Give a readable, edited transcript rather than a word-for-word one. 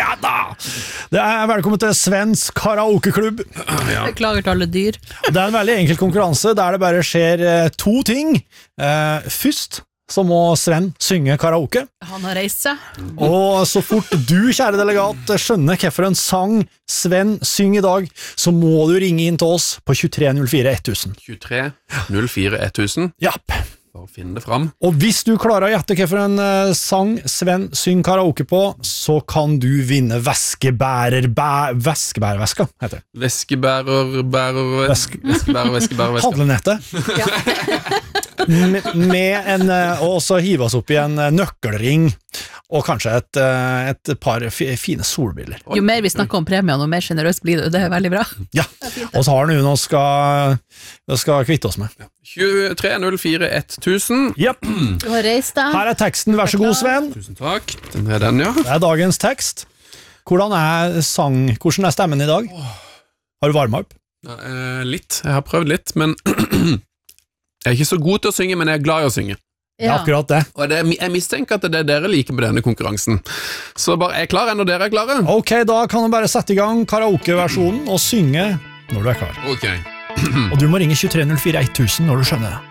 Ja da! Det velkommen til Svens karaokeklubb. Beklager til alle dyr. Det en veldig enkel konkurranse der det bare skjer to ting. Først så må Sven synge karaoke. Han har reist seg. Og så fort du, kjære delegat, skjønner hvorfor en sang Sven synger i dag, så må du ringe inn til oss på 2304 1000. 2304 1000. Japp. Bare finne det fram. Og hvis du klarer å gjette hvorfor en sang Sven synger karaoke på, så kan du vinne væskebærerveska, heter det. Væskebærer. Handlenettet. med en, og så hive oss opp i en nøkkelring, og kanskje et par fine solbriller. Jo mer vi snakker om premien, og mer generøst blir det. Det veldig bra. Ja, og så har han jo noe skal kvitte oss med. 2304 1000. Yep. Du har reist deg. Her teksten, vær så god, Sven. Tusen takk. Den, ja. Det dagens tekst. Hvordan stemmen i dag? Har du varmet opp? Ja, litt. Jeg har prøvd litt, men jeg er ikke så god til å synge, men jeg er glad i å synge. Ja, akkurat det. Og jeg mistenker at det dere liker med denne konkurransen. Så bare, jeg er klar når dere er klare. Ok, da kan du bare sette i gang karaoke-versjonen og synge når du er klar. Ok. Og du må ringe 2304 1000 når du skjønner det.